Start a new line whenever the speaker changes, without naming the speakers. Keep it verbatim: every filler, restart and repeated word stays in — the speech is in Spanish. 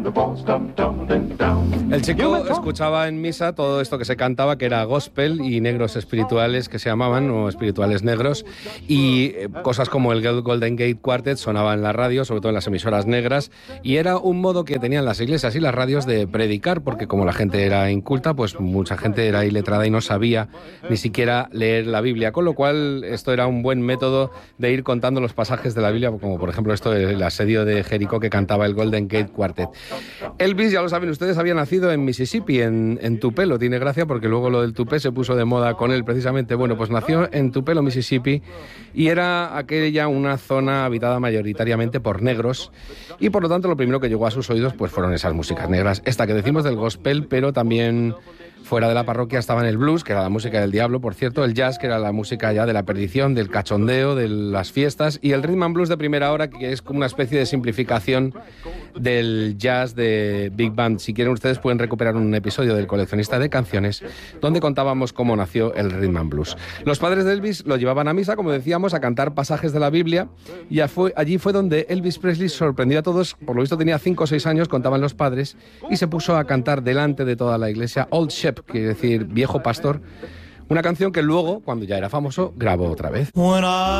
El chico escuchaba en misa todo esto que se cantaba, que era gospel y negros espirituales que se llamaban, o espirituales negros, y cosas como el Golden Gate Quartet sonaban en la radio, sobre todo en las emisoras negras, y era un modo que tenían las iglesias y las radios de predicar, porque como la gente era inculta, pues mucha gente era iletrada y no sabía ni siquiera leer la Biblia, con lo cual esto era un buen método de ir contando los pasajes de la Biblia, como por ejemplo esto del asedio de Jericó que cantaba el Golden Gate Quartet. Elvis, ya lo saben ustedes, había nacido en Mississippi, en, en Tupelo. Tiene gracia porque luego lo del tupé se puso de moda con él precisamente. Bueno, pues nació en Tupelo, Mississippi, y era aquella una zona habitada mayoritariamente por negros, y por lo tanto lo primero que llegó a sus oídos pues fueron esas músicas negras. Esta que decimos del gospel, pero también fuera de la parroquia estaban el blues, que era la música del diablo, por cierto, el jazz, que era la música ya de la perdición, del cachondeo, de las fiestas, y el rhythm and blues de primera hora, que es como una especie de simplificación del jazz de Big Band. Si quieren ustedes pueden recuperar un episodio del Coleccionista de Canciones donde contábamos cómo nació el rhythm and blues. Los padres de Elvis lo llevaban a misa, como decíamos, a cantar pasajes de la Biblia, y fue, allí fue donde Elvis Presley sorprendió a todos. Por lo visto tenía cinco o seis años, contaban los padres, y se puso a cantar delante de toda la iglesia Old Shepherd, quiere decir viejo pastor, una canción que luego, cuando ya era famoso, grabó otra vez.